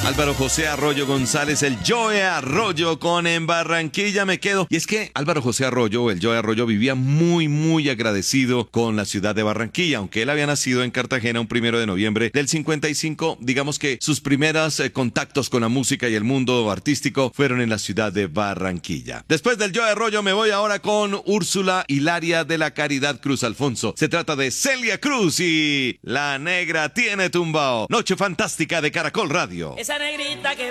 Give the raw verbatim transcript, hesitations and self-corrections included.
Álvaro José Arroyo González, el Joe Arroyo con En Barranquilla me quedo. Y es que Álvaro José Arroyo, el Joe Arroyo, vivía muy, muy agradecido con la ciudad de Barranquilla. Aunque él había nacido en Cartagena un primero de noviembre del cincuenta y cinco, digamos que sus primeros eh, contactos con la música y el mundo artístico fueron en la ciudad de Barranquilla. Después del Joe Arroyo me voy ahora con Úrsula Hilaria de la Caridad Cruz Alfonso. Se trata de Celia Cruz y La Negra Tiene Tumbao. Noche fantástica de Caracol Radio. Esa negrita que